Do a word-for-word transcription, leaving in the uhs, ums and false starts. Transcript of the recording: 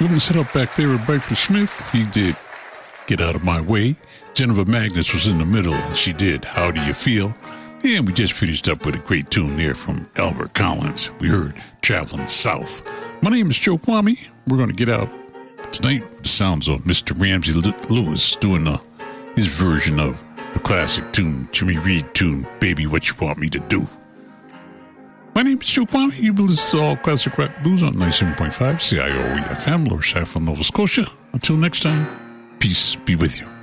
We're going to sit up back there with Brentford Smith. He did Get Out of My Way. Jennifer Magnus was in the middle, and she did How Do You Feel? And we just finished up with a great tune there from Albert Collins. We heard Traveling South. My name is Joe Kwame. We're going to get out tonight with the sounds of Mister Ramsey Lewis doing uh, his version of the classic tune, Jimmy Reed tune, Baby What You Want Me to Do. My name is Joe Kwame. You've been listening to All Classic Rock Blues on ninety-seven point five C I O E F M, Lower Saffron, Nova Scotia. Until next time, peace be with you.